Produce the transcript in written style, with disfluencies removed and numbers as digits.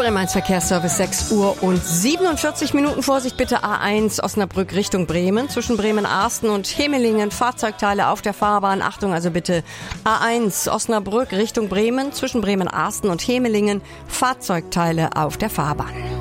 Rhein-Main Verkehrsservice, 6 Uhr und 47 Minuten. Vorsicht bitte, A1 Osnabrück Richtung Bremen. Zwischen Bremen-Arsten und Hemelingen Fahrzeugteile auf der Fahrbahn. Achtung also bitte, A1 Osnabrück Richtung Bremen. Zwischen Bremen-Arsten und Hemelingen Fahrzeugteile auf der Fahrbahn.